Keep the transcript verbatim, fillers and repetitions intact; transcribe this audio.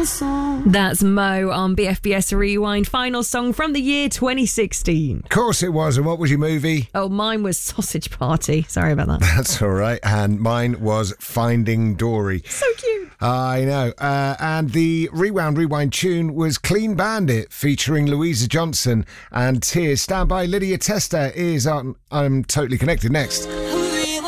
chanson. That's Mo on B F B S Rewind. Final song from the year twenty sixteen. Of course it was. And what was your movie? Oh, mine was Sausage Party. Sorry about that. That's all right. And mine was Finding Dory. So cute. I know. Uh, and the Rewound Rewind tune was Clean Bandit featuring Louisa Johnson and Tears. Stand by, Lydia Testa is on I'm Totally Connected next.